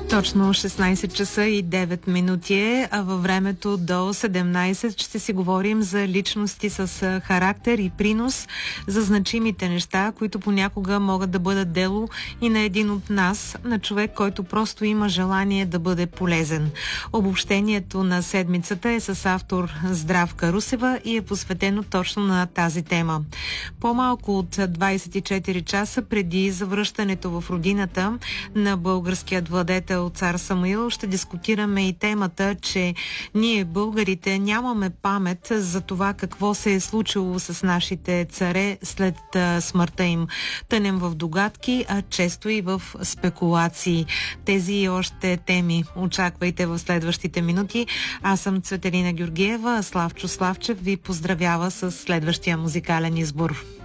Точно 16 часа и 9 минути, а във времето до 17 ще си говорим за личности с характер и принос, за значимите неща, които понякога могат да бъдат дело и на един от нас, на човек, който просто има желание да бъде полезен. Обобщението на седмицата е с автор Здравка Русева и е посветено точно на тази тема. По-малко от 24 часа преди завръщането в родината на българският владетел цар Самуил ще дискутираме и темата, че ние, българите, нямаме памет за това какво се е случило с нашите царе след смъртта им. Тънем в догадки, а често и в спекулации. Тези и още теми очаквайте в следващите минути. Аз съм Цветелина Георгиева, а Славчо Славчев ви поздравява с следващия музикален избор.